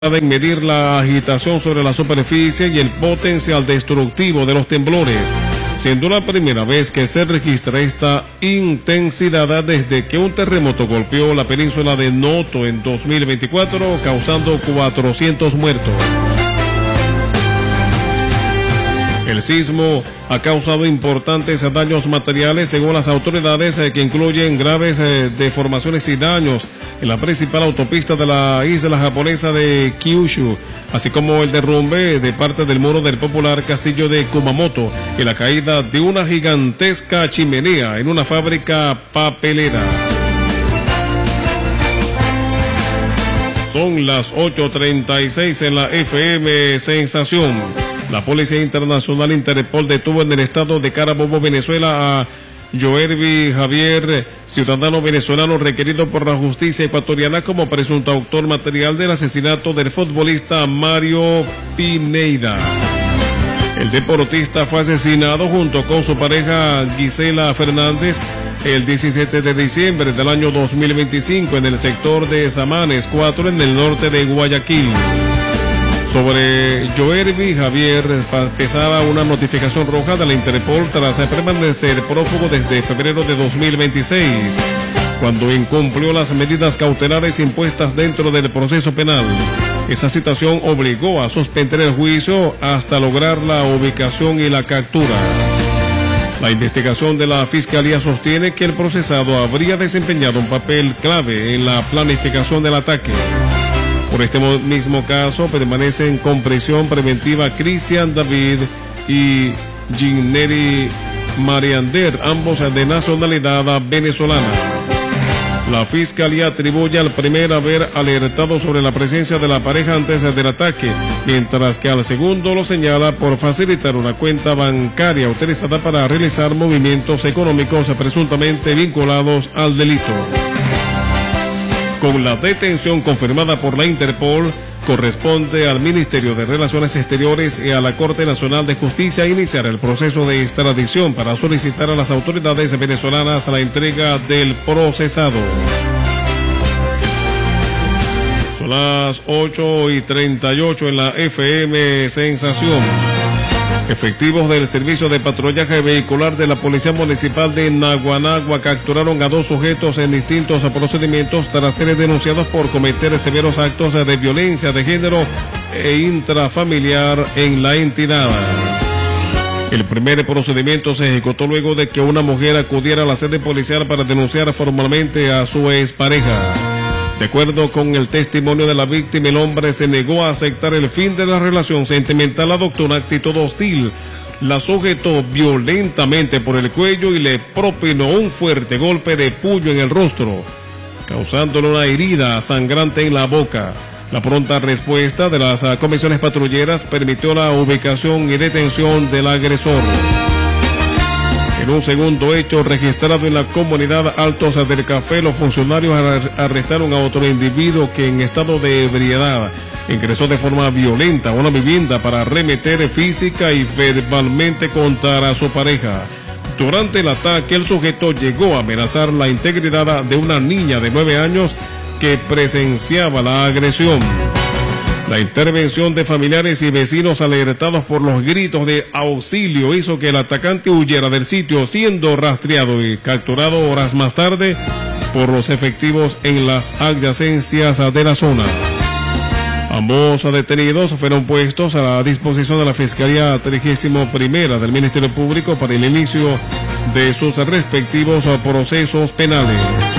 en medir la agitación sobre la superficie y el potencial destructivo de los temblores, siendo la primera vez que se registra esta intensidad desde que un terremoto golpeó la península de Noto en 2024, causando 400 muertos. El sismo ha causado importantes daños materiales según las autoridades, que incluyen graves deformaciones y daños en la principal autopista de la isla japonesa de Kyushu, así como el derrumbe de parte del muro del popular castillo de Kumamoto y la caída de una gigantesca chimenea en una fábrica papelera. Son las 8:36 en la FM Sensación. La Policía Internacional Interpol detuvo en el estado de Carabobo, Venezuela, a Joervi Javier, ciudadano venezolano requerido por la justicia ecuatoriana como presunto autor material del asesinato del futbolista Mario Pineida. El deportista fue asesinado junto con su pareja Gisela Fernández el 17 de diciembre del año 2025 en el sector de Samanes 4 en el norte de Guayaquil. Sobre Joervi Javier pesaba una notificación roja de la Interpol tras permanecer prófugo desde febrero de 2026, cuando incumplió las medidas cautelares impuestas dentro del proceso penal. Esa situación obligó a suspender el juicio hasta lograr la ubicación y la captura. La investigación de la Fiscalía sostiene que el procesado habría desempeñado un papel clave en la planificación del ataque. Por este mismo caso permanecen con prisión preventiva Cristian David y Ginneri Mariander, ambos de nacionalidad venezolana. La Fiscalía atribuye al primero haber alertado sobre la presencia de la pareja antes del ataque, mientras que al segundo lo señala por facilitar una cuenta bancaria utilizada para realizar movimientos económicos presuntamente vinculados al delito. Con la detención confirmada por la Interpol, corresponde al Ministerio de Relaciones Exteriores y a la Corte Nacional de Justicia iniciar el proceso de extradición para solicitar a las autoridades venezolanas la entrega del procesado. Son las 8:38 en la FM Sensación. Efectivos del Servicio de Patrullaje Vehicular de la Policía Municipal de Naguanagua capturaron a 2 sujetos en distintos procedimientos tras ser denunciados por cometer severos actos de violencia de género e intrafamiliar en la entidad. El primer procedimiento se ejecutó luego de que una mujer acudiera a la sede policial para denunciar formalmente a su expareja. De acuerdo con el testimonio de la víctima, el hombre se negó a aceptar el fin de la relación sentimental, adoptó una actitud hostil, la sujetó violentamente por el cuello y le propinó un fuerte golpe de puño en el rostro, causándole una herida sangrante en la boca. La pronta respuesta de las comisiones patrulleras permitió la ubicación y detención del agresor. En un segundo hecho registrado en la comunidad Altos del Café, los funcionarios arrestaron a otro individuo que en estado de ebriedad ingresó de forma violenta a una vivienda para arremeter física y verbalmente contra su pareja. Durante el ataque, el sujeto llegó a amenazar la integridad de una niña de 9 años que presenciaba la agresión. La intervención de familiares y vecinos alertados por los gritos de auxilio hizo que el atacante huyera del sitio, siendo rastreado y capturado horas más tarde por los efectivos en las adyacencias de la zona. Ambos detenidos fueron puestos a la disposición de la Fiscalía 31ª del Ministerio Público para el inicio de sus respectivos procesos penales.